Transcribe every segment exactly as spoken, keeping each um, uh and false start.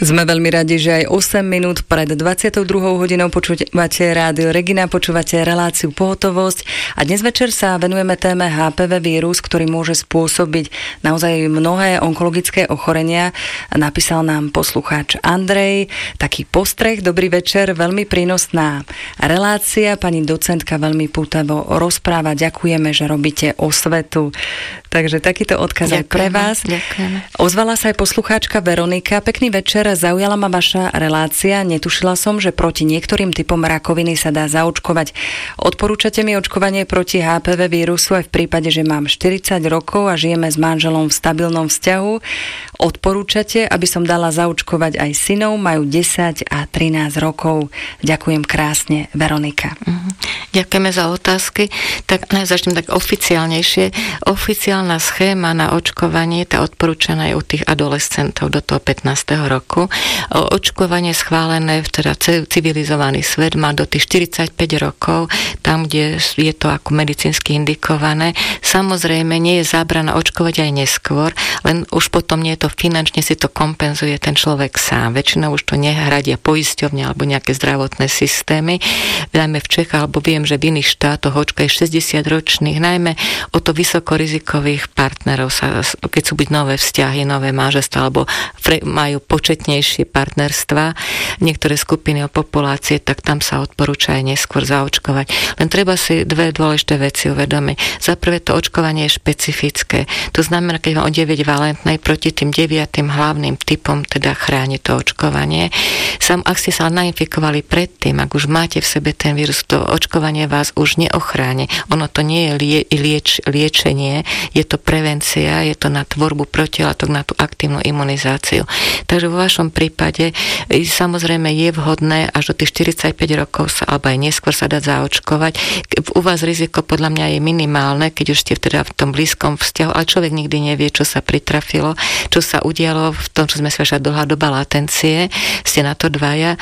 Sme veľmi radi, že aj osem minút pred dvadsiatou druhou hodinou počúvate rádio Regina, počúvate reláciu Pohotovosť a dnes večer sa venujeme téme há pé vé vírus, ktorý môže spôsobiť naozaj mnohé onkologické ochorenia. Napísal nám poslucháč Andrej taký postreh. Dobrý večer, veľmi prínosná relácia. Pani docentka veľmi pútavo rozpráva. Ďakujeme, že robíte osvetu. Takže takýto odkaz aj pre vás. Ďakujeme. Ozvala sa aj poslucháčka Veronika. Pekný večer. Zaujala ma vaša relácia. Netušila som, že proti niektorým typom rakoviny sa dá zaočkovať. Odporúčate mi očkovanie proti há pé vé vírusu aj v prípade, že mám štyridsať rokov a žijeme s manželom v stabilnom vzťahu. Odporúčate, aby som dala zaočkovať aj synov, majú desať a trinásť rokov. Ďakujem krásne, Veronika. Uh-huh. Ďakujeme za otázky. Tak začnem tak oficiálnejšie. Oficiálna schéma na očkovanie, tá odporúčaná je u tých adolescentov do toho pätnásteho roku. Očkovanie schválené, teda civilizovaný svet má do tých štyridsaťpäť rokov, tam, kde je to ako medicínsky indikované. Samozrejme, nie je zábrana očkovať aj neskôr, len už potom nie je to finančne, si to kompenzuje ten človek sám. Väčšinou už to nehradia poisťovne alebo nejaké zdravotné systémy. Najmä v Čechách, alebo viem, že v iných štátoch očkajú šesťdesiatročných, najmä o to vysokorizikových partnerov, sa, keď sú byť nové vzťahy, nové manželstva, alebo pre, majú početnejšie partnerstva, niektoré skupiny o populácie, tak tam sa odporúča aj neskôr zaočkovať. Len treba si dve dôležité veci uvedomiť. Za prvé, to očkovanie je špecifické. To znamená, keď vám o deväť valentnej proti tým deviatým hlavným typom teda chráni to očkovanie. Sam, ak ste sa nainfikovali predtým, ak už máte v sebe ten vírus, to očkovanie vás už neochráni. Ono to nie je lie, lieč, liečenie, je to prevencia, je to na tvorbu protilátok, na tú aktívnu imunizáciu. Takže vo vašom prípade samozrejme je vhodné až do tých štyridsaťpäť rokov sa, alebo aj neskôr sa dať zaočkovať. U vás riziko podľa mňa je minimálne, keď už ste teda v tom blízkom vzťahu, ale človek nikdy nevie, čo sa pritrafilo, čo sa udialo v tom, čo sme svešali dlhá doba latencie, ste na to dvaja.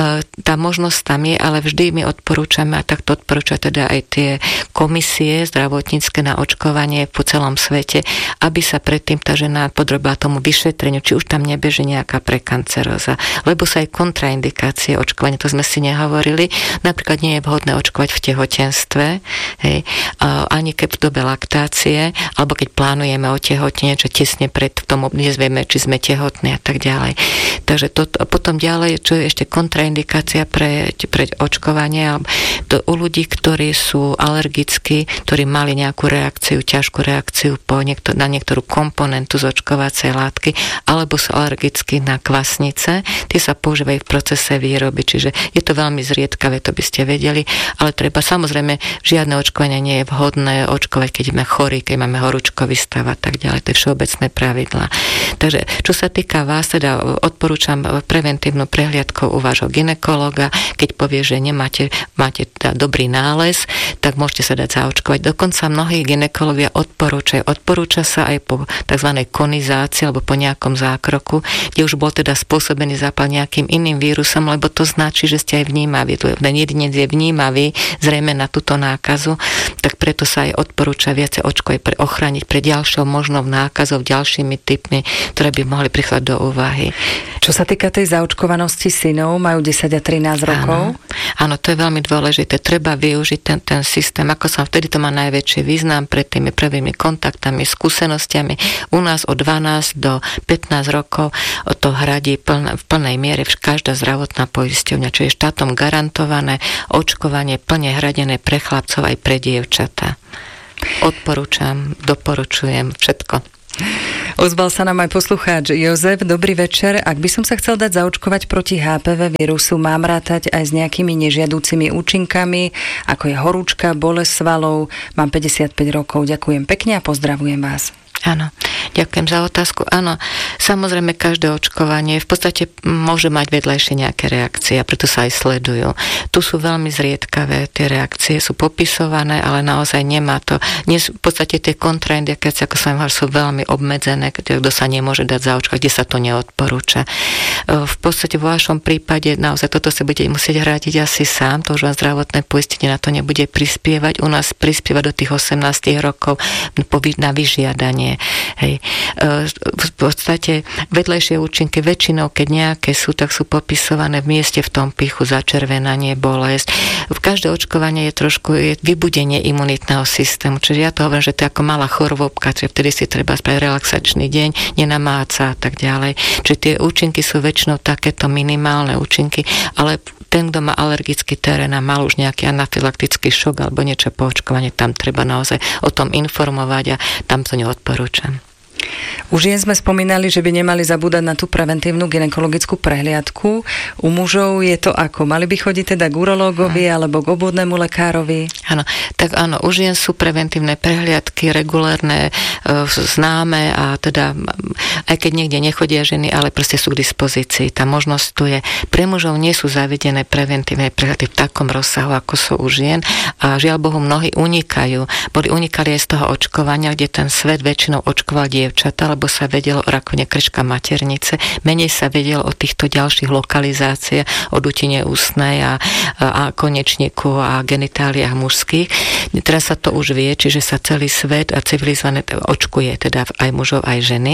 Tá možnosť tam je, ale vždy my odporúčame, a takto odporúča teda aj tie komisie zdravotnícke na očkovanie po celom svete, aby sa predtým tá žena podrobila tomu vyšetreniu, či už tam nebeží nejaká prekanceróza, lebo sa aj kontraindikácie očkovania, to sme si nehovorili. Napríklad nie je vhodné očkovať v tehotenstve, hej, ani keď v dobe laktácie, alebo keď plánujeme otehotnenie, čo tesne pred v tom nezvieme, či sme tehotní a tak ďalej. Takže to, potom ďalej, čo je ešte kontraindikácia pre, pre očkovanie, to u ľudí, ktorí sú alergickí, ktorí mali nejakú reakciu, ťažkú reakciu po niektor- na niektorú komponentu z očkovacej látky, alebo sú alergickí na kvasnice, tie sa používajú v procese výroby, čiže je to veľmi zriedkavé, to by ste vedeli, ale treba samozrejme, žiadne očkovanie nie je vhodné očkovať, keď sme chorí, keď máme horúčkový stav a tak ďalej, to je všeobecné pravidlá. Takže čo sa týka vás, teda odporúčam preventívnu prehliadku u vášho gynekologa, keď povie, že nemáte máte teda dobrý nález, tak môžete sa dať zaočkovať. Dokonca mnohí gynekológovia odporúčajú. Odporúča sa aj po tzv. Konizácii alebo po nejakom zákroku, kde už bol teda spôsobený zápal nejakým iným vírusom, lebo to značí, že ste aj vnímaví. Ten jedinec je vnímavý zrejme na túto nákazu, tak preto sa aj odporúča viacej očkovať pre ochrániť pred ďalšou možnou nákazou, ďalšími typmi, ktoré by mohli prichádzať do úvahy. Čo sa týka tej zaočkovanosti synov, majú desať a trinásť rokov? Áno, áno, to je veľmi dôležité. Treba využiť ten, ten systém, ako som vtedy to má najväčší význam pred tými prvými kontaktami, skúsenostiami. U nás od dvanásť do pätnásť rokov to hradí pln, v plnej miere každá zdravotná poisťovňa, čo je štátom garantované očkovanie plne hradené pre chlapcov aj pre dievčatá. Odporúčam, doporučujem všetko. Ozval sa nám aj poslucháč Jozef. Dobrý večer. Ak by som sa chcel dať zaočkovať proti há pé vé vírusu, mám rátať aj s nejakými nežiadúcimi účinkami, ako je horúčka, bolesť svalov. Mám päťdesiatpäť rokov. Ďakujem pekne a pozdravujem vás. Áno, ďakujem za otázku. Áno, samozrejme každé očkovanie v podstate môže mať vedľajšie nejaké reakcie a preto sa aj sledujú. Tu sú veľmi zriedkavé, tie reakcie sú popisované, ale naozaj nemá to. Nie, v podstate tie kontraindikácie, ako som hovoril, sú veľmi obmedzené, kto sa nemôže dať zaočkovať, kde sa to neodporúča. V podstate vo vašom prípade naozaj toto sa budete musieť hrátiť asi sám, to už vám zdravotné poistenie na to nebude prispievať. U nás prispieva do tých osemnásť rokov na vyžiadanie. očkovanie. Hej. V podstate vedlejšie účinky väčšinou, keď nejaké sú, tak sú popisované v mieste v tom pichu, začervenanie, bolesť. V každé očkovanie je trošku je vybudenie imunitného systému. Čiže ja to hovorím, že to je ako malá chorôbka, čiže vtedy si treba spraviť relaxačný deň, nenamáca a tak ďalej. Čiže tie účinky sú väčšinou takéto minimálne účinky, ale ten, kto má alergický terén a mal už nejaký anafylaktický šok alebo niečo po očkovanie, tam treba naozaj o tom informovať a tam to neodporúčam. Už jen sme spomínali, že by nemali zabúdať na tú preventívnu gynekologickú prehliadku. U mužov je to ako? Mali by chodiť teda k urológovi hmm. alebo k obvodnému lekárovi? Áno, tak áno, už jen sú preventívne prehliadky, regulérne, e, známe a teda aj keď niekde nechodia ženy, ale proste sú k dispozícii. Tá možnosť tu je. Pre mužov nie sú zavedené preventívne prehliadky v takom rozsahu, ako sú u žien a žiaľ Bohu mnohí unikajú. Boli unikali aj z toho očkovania, kde ten svet väčšinou očkoval dievčatá, lebo sa vedelo o rakovine krčka maternice, menej sa vedelo o týchto ďalších lokalizáciách, o dutine ústnej a, a konečníku a genitáliách mužských. Teraz sa to už vie, čiže sa celý svet a civilizované očkuje, teda aj mužov, aj ženy.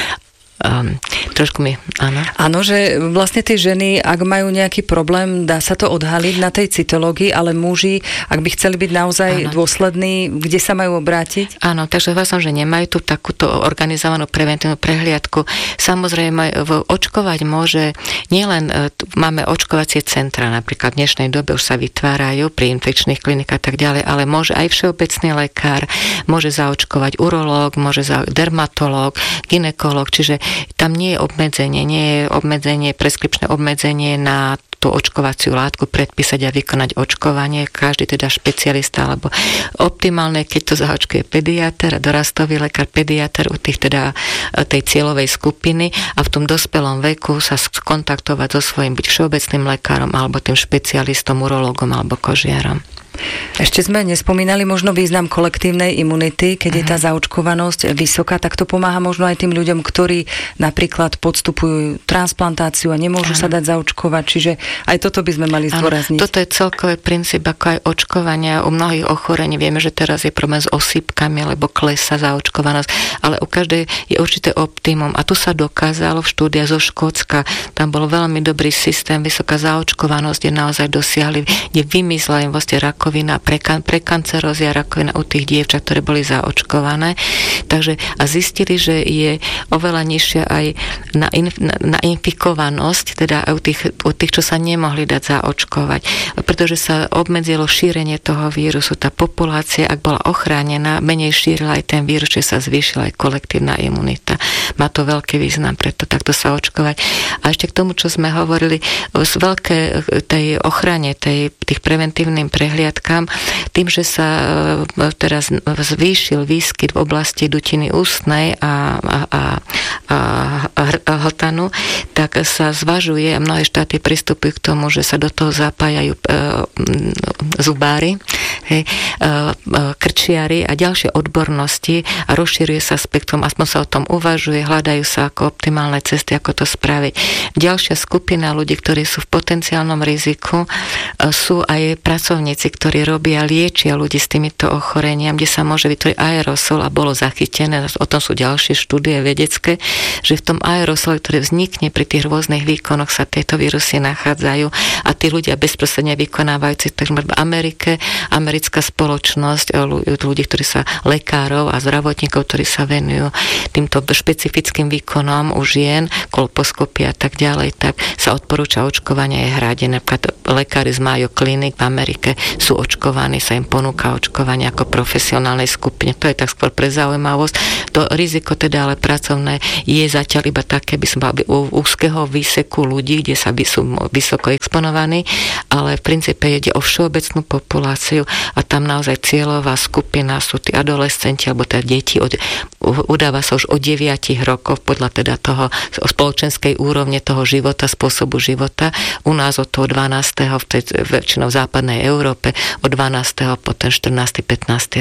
Um, trošku mi, áno. Áno, že vlastne tie ženy, ak majú nejaký problém, dá sa to odhaliť na tej cytológii, ale muži, ak by chceli byť naozaj áno. dôslední, kde sa majú obrátiť? Áno, takže vlastne, že nemajú tu takúto organizovanú preventívnu prehliadku. Samozrejme, očkovať môže, nielen máme očkovacie centra, napríklad v dnešnej dobe už sa vytvárajú pri infekčných klinikách a tak ďalej, ale môže aj všeobecný lekár, môže zaočkovať urológ, môže za dermatológ, gynekológ, čiže tam nie je obmedzenie, nie je obmedzenie, preskripčné obmedzenie na tú očkovaciu látku predpísať a vykonať očkovanie. Každý teda špecialista, alebo optimálne, keď to zaočkuje pediater a dorastový lekár, pediater u tých teda tej cieľovej skupiny a v tom dospelom veku sa skontaktovať so svojím buď všeobecným lekárom alebo tým špecialistom, urológom alebo kožiarom. Ešte sme nespomínali možno význam kolektívnej imunity, keď uh-huh. je tá zaočkovanosť vysoká, tak to pomáha možno aj tým ľuďom, ktorí napríklad podstupujú transplantáciu a nemôžu ano. sa dať zaočkovať, čiže aj toto by sme mali zdôrazniť. Toto je celkový princíp ako aj očkovania. U mnohých ochorení vieme, že teraz je problém s osýpkami, lebo klesá zaočkovanosť, ale u každej je určité optimum a tu sa dokázalo v štúdiách zo Škótska, tam bol veľmi dobrý systém, vysoká zaočkovanosť, kde naozaj dosiahli, kde vymyslela im vlastne rak rakovina, prekan, prekancerózia, rakovina u tých dievčat, ktoré boli zaočkované. Takže a zistili, že je oveľa nižšia aj na, in, na, na infikovanosť, teda u tých, u tých, čo sa nemohli dať zaočkovať. Pretože sa obmedzilo šírenie toho vírusu. Tá populácia, ak bola ochránená, menej šírila aj ten vírus, že sa zvýšila aj kolektívna imunita. Má to veľký význam, preto takto sa očkovať. A ešte k tomu, čo sme hovorili, z veľké tej ochrane, tej, tých preventívnym prehliadkám, tým, že sa teraz zvýšil výskyt v oblasti dutiny ústnej a, a, a, a, a hltanu, tak sa zvažuje a mnohé štáty pristupujú k tomu, že sa do toho zapájajú e, zubári, hej, e, krčiari a ďalšie odbornosti a rozširuje sa spektrum, aspoň sa o tom uvažuje, hľadajú sa ako optimálne cesty, ako to spraviť. Ďalšia skupina ľudí, ktorí sú v potenciálnom riziku, e, sú aj pracovníci, ktorí robia, liečia ľudí s týmito ochoreniami, kde sa môže vytvoriť aerosol a bolo zachytené, o tom sú ďalšie štúdie vedecké, že v tom aerosole, ktoré vznikne pri tých rôznych výkonoch, sa tieto vírusy nachádzajú a tí ľudia bezprostredne vykonávajúci, takže v Amerike, americká spoločnosť ľudí, ktorí sa lekárov a zdravotníkov, ktorí sa venujú týmto špecifickým výkonom u žien, kolposkopia a tak ďalej, tak sa odporúča očkovanie je hradené. Napríklad lekári z Mayo Clinic v Amerike sú očkovaní, sa im ponúka očkovanie ako profesionálnej skupine. To je tak skôr pre zaujímavosť. To riziko teda ale pracovné je zatiaľ iba také, by som bol u úzkeho výseku ľudí, kde sa by sú vysoko exponovaní, ale v princípe ide o všeobecnú populáciu a tam naozaj cieľová skupina sú tí adolescenti alebo teda deti. Od, udáva sa už od deviatich rokov podľa teda toho spoločenskej úrovne toho života, spôsobu života. U nás od toho dvanásteho v tej väčšinou v západnej Európe od dvanásteho po ten štrnásty pätnásty rok.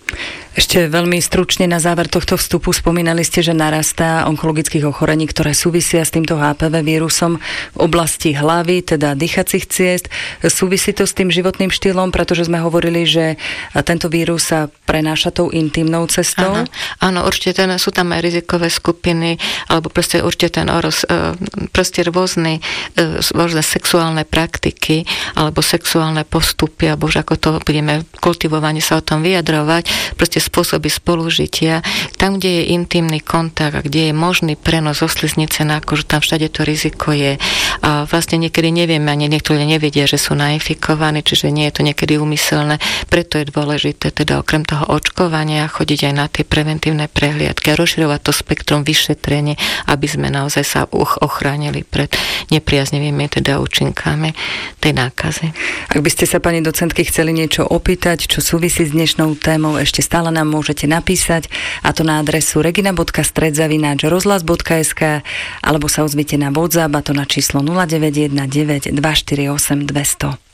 Ešte veľmi stručne na záver tohto vstupu spomínali ste, že narastá onkologických ochorení, ktoré súvisia s týmto há pé vé vírusom v oblasti hlavy, teda dýchacích ciest. Súvisí to s tým životným štýlom, pretože sme hovorili, že tento vírus sa prenáša tou intimnou cestou? Áno, áno určite ten, sú tam aj rizikové skupiny, alebo proste určite ten oros, proste rôzne, rôzne sexuálne praktiky, alebo sexuálne postupy, alebo už ako to budeme kultivovane sa o tom vyjadrovať, proste spôsoby spolužitia. Tam, kde je intimný kontakt a kde je možný prenos zo sliznice na kožu, tam všade to riziko je. A vlastne niekedy nevieme, ani niektorí nevedia, že sú nainfikovaní, čiže nie je to niekedy úmyselné. Preto je dôležité teda okrem toho očkovania chodiť aj na tie preventívne prehliadky a rozširovať to spektrum vyšetrenie, aby sme naozaj sa ochránili pred nepriaznivými teda účinkami tej nákazy. Ak by ste sa, pani docentky, chceli niečo opýtať, čo súvisí s dnešnou témou, ešte stále nám môžete napísať, a to na adresu regina bodka stred zavináč rozhlas bodka es ká alebo sa ozvite na WhatsApp, a to na číslo nula deväť jeden deväť dva štyri osem dvesto.